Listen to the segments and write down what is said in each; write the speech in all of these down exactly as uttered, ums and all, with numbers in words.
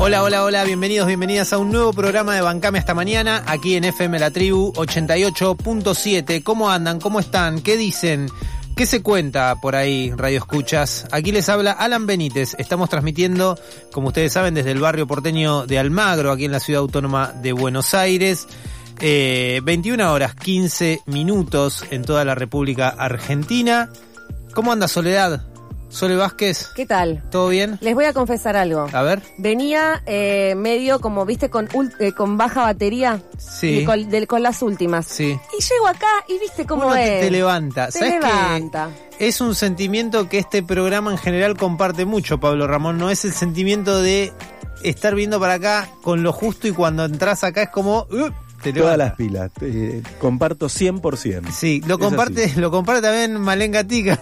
Hola, hola, hola, bienvenidos, bienvenidas a un nuevo programa de Bancame hasta mañana, aquí en F M La Tribu ochenta y ocho punto siete. ¿Cómo andan? ¿Cómo están? ¿Qué dicen? ¿Qué se cuenta por ahí, Radio Escuchas? Aquí les habla Alan Benítez. Estamos transmitiendo, como ustedes saben, desde el barrio porteño de Almagro, aquí en la ciudad autónoma de Buenos Aires. Eh, veintiuna horas quince minutos en toda la República Argentina. ¿Cómo anda Soledad? Sole Vázquez. ¿Qué tal? ¿Todo bien? Les voy a confesar algo. A ver. Venía eh, medio como, viste, con ult- eh, con baja batería. Sí. Y con, de, con las últimas. Sí. Y llego acá y viste cómo Uno es. te, te levanta. Te ¿Sabes levanta. qué? Es un sentimiento que este programa en general comparte mucho, Pablo Ramón. No es el sentimiento de estar viendo para acá con lo justo y cuando entras acá es como... Uh, te Todas levanta. las pilas. Eh, comparto cien por ciento. Sí, lo Es comparte, así. lo comparte también Malén Gatica.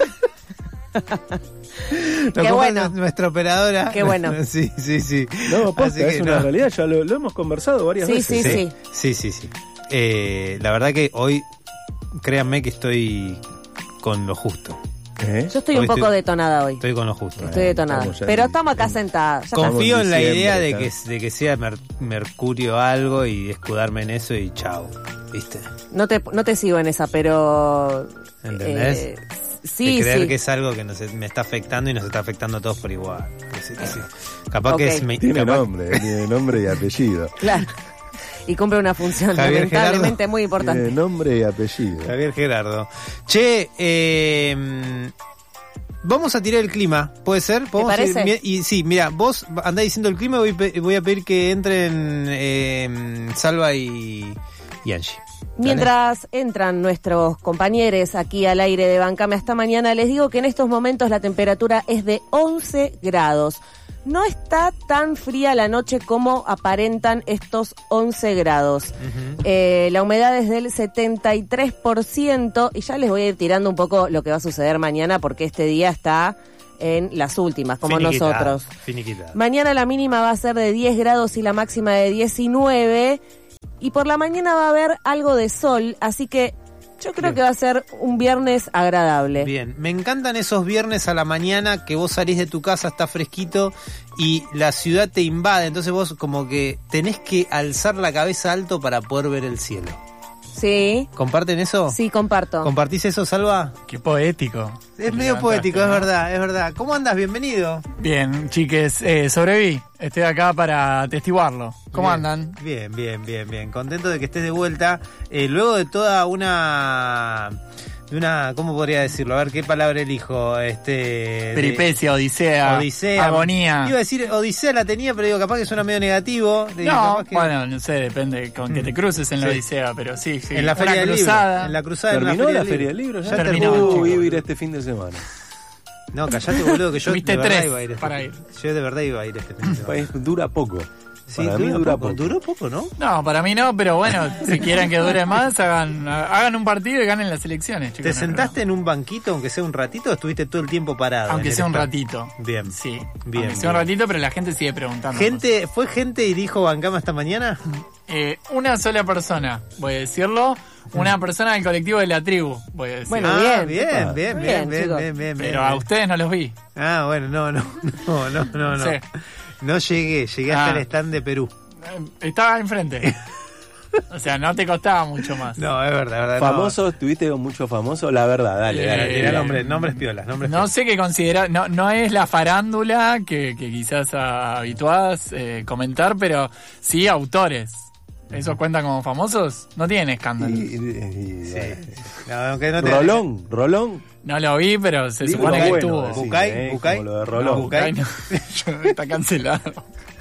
Lo Qué comparte bueno. nuestra operadora. Qué bueno. Sí, sí, sí. No, posta, Así que es una no. realidad, ya lo, lo hemos conversado varias Sí, veces. sí, sí. Sí, sí, sí. Eh, la verdad que hoy, créanme que estoy con lo justo. ¿Eh? Yo estoy Hoy un poco estoy- detonada hoy. Estoy con lo justo. Estoy detonada. estamos ya Pero en- estamos acá sentadas. Ya Confío en la diciembre, idea de ya. que, de que sea mer- Mercurio algo y escudarme en eso y chao. ¿Viste? está. No te, no te sigo en esa, pero... ¿Entendés? eh, sí, de creer sí. que es algo que nos, me está afectando y nos está afectando a todos por igual. Sí, sí. Capaz Ok. que es... me- Tiene capaz- nombre, tiene nombre y apellido. Claro. Y cumple una función Javier lamentablemente Gerardo. muy Tiene importante. nombre y apellido. Javier Gerardo. Che, eh, vamos a tirar el clima, ¿puede ser? ¿Podemos parece? ir? Mi- y sí, mira, vos andá diciendo el clima y voy, pe- voy a pedir que entren eh, Salva y, y Angie. ¿Dale? Mientras entran nuestros compañeros aquí al aire de Bancame hasta mañana, les digo que en estos momentos la temperatura es de once grados. No está tan fría la noche como aparentan estos once grados. Ujú. Eh, la humedad es del setenta y tres por ciento y ya les voy a ir tirando un poco lo que va a suceder mañana porque este día está en las últimas, como Finiquitado, nosotros. finiquitado. Mañana la mínima va a ser de diez grados y la máxima de diecinueve. Y por la mañana va a haber algo de sol, así que yo creo Bien. que va a ser un viernes agradable. Bien, me encantan esos viernes a la mañana que vos salís de tu casa, está fresquito y la ciudad te invade, entonces vos como que tenés que alzar la cabeza alto para poder ver el cielo. Sí, ¿Comparten eso? sí, comparto. ¿Compartís eso, Salva? Qué poético. Es Te medio levantaste, poético, es ¿no? verdad, es verdad. ¿Cómo andas? Bienvenido. Bien, chiques, eh, sobreviví. Estoy acá para atestiguarlo. ¿Cómo Bien, andan? Bien, bien, bien, bien. Contento de que estés de vuelta. Eh, luego de toda una... de una, ¿cómo podría decirlo? A ver, ¿qué palabra elijo? Este, de- Peripecia, odisea, Odisea. agonía. Iba a decir Odisea la tenía, pero digo, capaz que suena medio negativo. Digo, No, capaz que- bueno, no sé, depende con que te cruces en la Sí. odisea, pero sí, sí. En la feria Una del cruzada. libro. En la cruzada en ¿Terminó una la Feria del Libro? Ya Ya terminó, terminó. chicos. Uh, iba a ir este fin de semana. No, callate, boludo, que yo Tuviste de verdad tres iba a ir. Este para fin- ir. Yo de verdad iba a ir este fin de semana. Pues dura poco. Sí, Para mí dura poco. Duró poco, ¿no? No, para mí no, pero bueno, si quieren que dure más, hagan hagan un partido y ganen las elecciones, chicos. ¿Te no, sentaste en un banquito, aunque sea un ratito, o estuviste todo el tiempo parado? no. Aunque en el sea un stand? ratito. Bien. Sí, Bien, aunque sea un bien. ratito, pero la gente sigue preguntando. Gente, ¿fue gente y dijo Bancama esta mañana? Eh, una sola persona, voy a decirlo. Una persona del colectivo de la tribu, voy a decir. Bueno, ah, bien. bien, bien, bien, Muy bien, bien, bien, chicos. bien, bien, pero bien. a ustedes no los vi. Ah, bueno, no, no, no, no, no, no. Sí. No llegué, llegué hasta Ah. el stand de Perú. Eh, Estaba enfrente. O sea, no te costaba mucho más. No, es verdad, es verdad. ¿Famosos? ¿Tuviste con mucho famoso? La verdad, dale, Eh, dale. No, dale. Tirá nombres, nombres piolas, nombres No piolas. sé qué considerar, no, no es la farándula que, que quizás a- habituadas eh, comentar, pero sí autores. ¿Esos cuentan como famosos? No tienen Y- escándalo. y- y- Sí. No, aunque no te- Rolón, Rolón. No lo vi, pero se Libro supone que bueno, estuvo. decís, Bucay, eh, Bucay. como lo de No, Rolón. Bucay no. Está cancelado.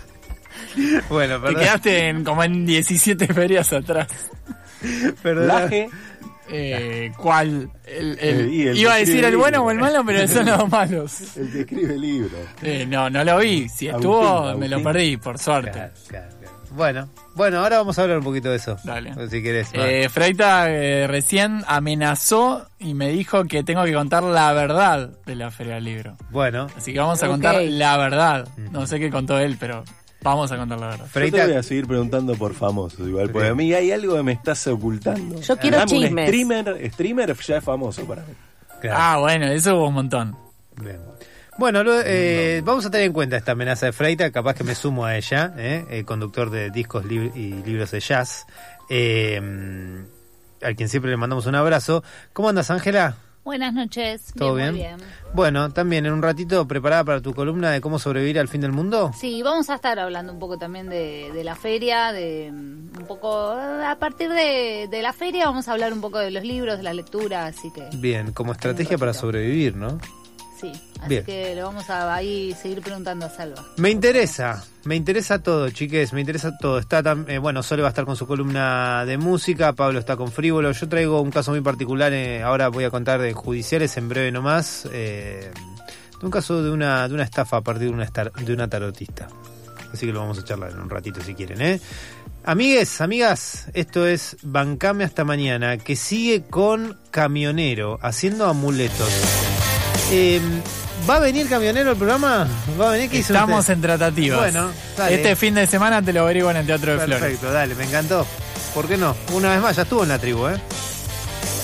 Bueno, Te perdón. quedaste en, como en diecisiete ferias atrás. perdón. Laje, Eh, ¿Cuál? El, el- Eh, y el iba a que decir escribe el bueno libro. o el malo, pero son los malos. el que escribe el libro. Eh, no, no lo vi. Si Agustín, estuvo, me lo Agustín. perdí, por suerte. Claro, claro, claro. Bueno, bueno, ahora vamos a hablar un poquito de eso. Dale. Si querés. Eh, Freita eh, recién amenazó y me dijo que tengo que contar la verdad de la Feria del Libro. Bueno, Así que vamos a Ok. contar la verdad. No sé qué contó él, pero vamos a contar la verdad. Yo te Freita, voy a seguir preguntando por famosos igual, porque Bien. a mí hay algo que me estás ocultando. Yo quiero Dame un chismes. streamer, streamer ya es famoso para mí. claro. Ah, bueno, eso hubo un montón. Bien. Bueno, lo, eh, vamos a tener en cuenta esta amenaza de Freita, capaz que me sumo a ella, eh, el conductor de discos lib- y libros de jazz, eh, al quien siempre le mandamos un abrazo. ¿Cómo andas, Ángela? Buenas noches. ¿Todo bien? bien? Muy bien. Bueno, también en un ratito preparada para tu columna de cómo sobrevivir al fin del mundo. Sí, vamos a estar hablando un poco también de, de la feria, de un poco a partir de, de la feria vamos a hablar un poco de los libros, de la lectura, así que Bien, como estrategia para sobrevivir, ¿no? sí, así Bien. que le vamos a ahí seguir preguntando a Salva. Me interesa, me interesa todo, chiques, me interesa todo. Está tam- eh, bueno, Sole va a estar con su columna de música, Pablo está con Frívolo. Yo traigo un caso muy particular, eh, ahora voy a contar de judiciales en breve nomás, eh, de un caso de una de una estafa a partir de una estar- de una tarotista. Así que lo vamos a charlar en un ratito si quieren, ¿eh? Amigues, amigas, esto es Bancame hasta mañana, que sigue con Camionero, haciendo amuletos. Eh, ¿Va a venir Camionero al programa? ¿Va a venir? ¿Qué hizo Estamos usted? en tratativas. Bueno, dale. Este fin de semana te lo averiguo en el Teatro de Flores. Perfecto, dale, me encantó. ¿Por qué no? Una vez más, ya estuvo en la tribu, ¿eh?